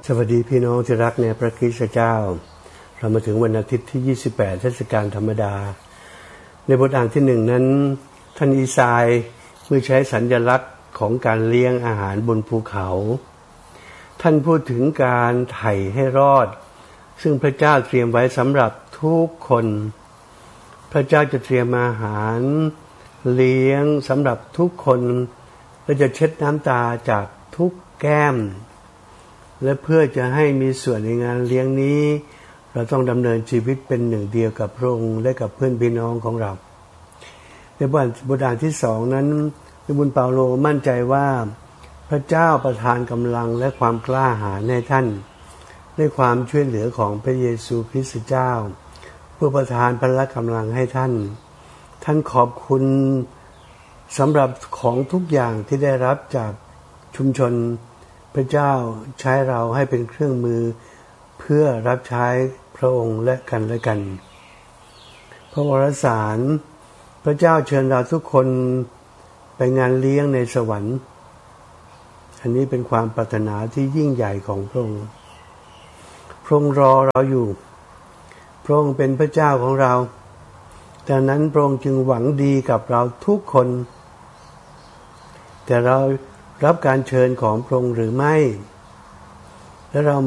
สวัสดีพี่น้องที่รักในพระคริสต์เจ้าเรามาถึงวันอาทิตย์ที่28เทศกาลธรรมดาในบทอ่านที่1นั้นท่านอีสายเมื่อใช้สัญลักษณ์ของการเลี้ยงอาหารบนภูเขาท่านพูดถึงการไถ่ให้รอดซึ่งพระเจ้าเตรียมไว้สำหรับทุกคนพระเจ้าจะเตรียมอาหารเลี้ยงสำหรับทุกคนและจะเช็ดน้ำตาจากทุกแก้มและเพื่อจะให้มีส่วนในงานเลี้ยงนี้เราต้องดำเนินชีวิตเป็นหนึ่งเดียวกับพระองค์และกับเพื่อนพี่น้องของเราในบทอ่านที่2นั้นพระบุญเปาโลมั่นใจว่าพระเจ้าประทานกำลังและความกล้าหาญให้ท่านด้วยความช่วยเหลือของพระเยซูคริสต์เจ้าผู้ประทานพละกำลังให้ท่านขอบคุณสำหรับของทุกอย่างที่ได้รับจากชุมชนพระเจ้าใช้เราให้เป็นเครื่องมือเพื่อรับใช้พระองค์และกันและกันพระวรสารพระเจ้าเชิญเราทุกคนไปงานเลี้ยงในสวรรค์อันนี้เป็นความปรารถนาที่ยิ่งใหญ่ของพระองค์พระองค์รอเราอยู่พระองค์เป็นพระเจ้าของเราดังนั้นพระองค์จึงหวังดีกับเราทุกคนแต่เรารับการเชิญของพระองค์หรือไม่และเรา